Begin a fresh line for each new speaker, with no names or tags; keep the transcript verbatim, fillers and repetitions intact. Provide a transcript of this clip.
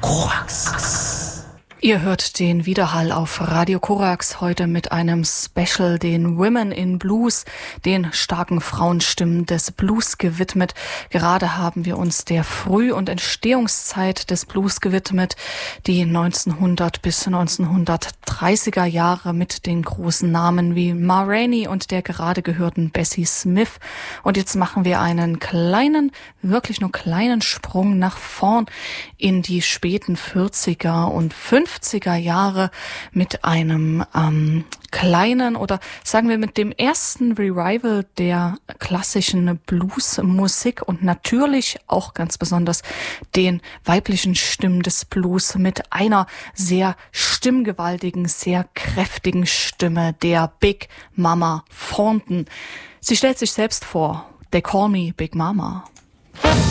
Korax.
Ihr hört den Widerhall auf Radio Korax heute mit einem Special, den Women in Blues, den starken Frauenstimmen des Blues gewidmet. Gerade haben wir uns der Früh- und Entstehungszeit des Blues gewidmet, die neunzehnhundert bis neunzehnhundertdreißiger Jahre mit den großen Namen wie Ma Rainey und der gerade gehörten Bessie Smith. Und jetzt machen wir einen kleinen, wirklich nur kleinen Sprung nach vorn in die späten vierziger und fünfziger Jahre mit einem ähm, kleinen oder sagen wir mit dem ersten Revival der klassischen Bluesmusik und natürlich auch ganz besonders den weiblichen Stimmen des Blues mit einer sehr stimmgewaltigen, sehr kräftigen Stimme, der Big Mama Thornton. Sie stellt sich selbst vor, They Call Me Big Mama.